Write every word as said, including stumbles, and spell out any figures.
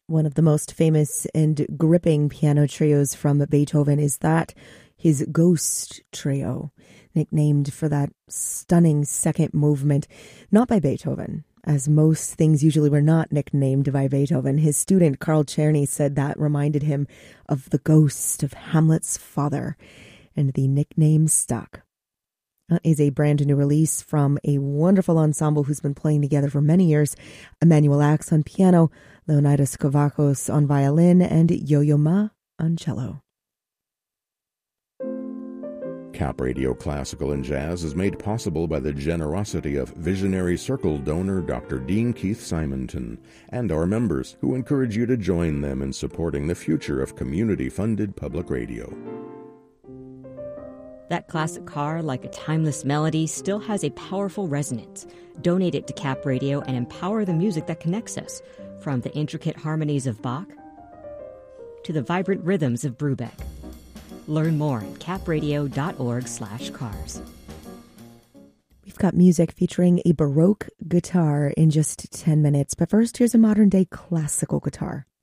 One of the most famous and gripping piano trios from Beethoven is that his Ghost Trio, nicknamed for that stunning second movement, not by Beethoven, as most things usually were not nicknamed by Beethoven. His student Carl Czerny said that reminded him of the ghost of Hamlet's father, and the nickname stuck. That is a brand new release from a wonderful ensemble who's been playing together for many years. Emmanuel Ax on piano, Leonidas Kavakos on violin, and Yo-Yo Ma on cello. Cap Radio Classical and Jazz is made possible by the generosity of visionary Circle donor Doctor Dean Keith Simonton and our members, who encourage you to join them in supporting the future of community-funded public radio. That classic car, like a timeless melody, still has a powerful resonance. Donate it to Cap Radio and empower the music that connects us, from the intricate harmonies of Bach to the vibrant rhythms of Brubeck. Learn more at capradio.org slash cars. We've got music featuring a Baroque guitar in just ten minutes, but first here's a modern-day classical guitar.